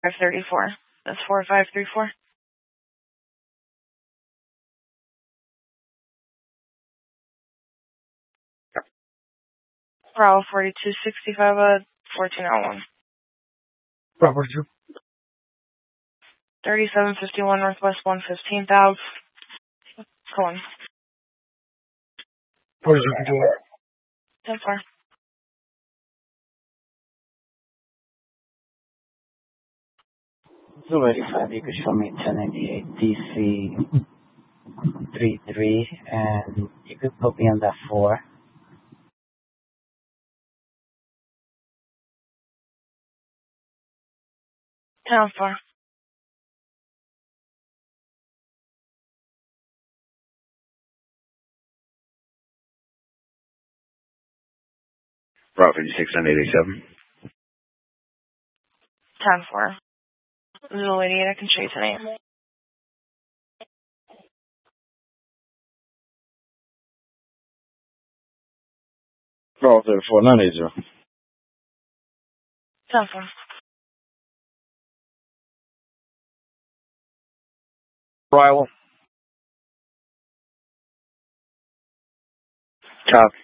534. That's 4534. Bravo 4265, 1401. Bravo 2. 3751 Northwest 115th Ave. Colon. 4721. 10-4. Zulu 85, you could show me 1098 DC 33, and you could put me on that 4. Town 4. Bravo 56, 987. Town 4. Zulu 88, I can show you tonight. Bravo 34, 980. Town 4. Arrival. Copy.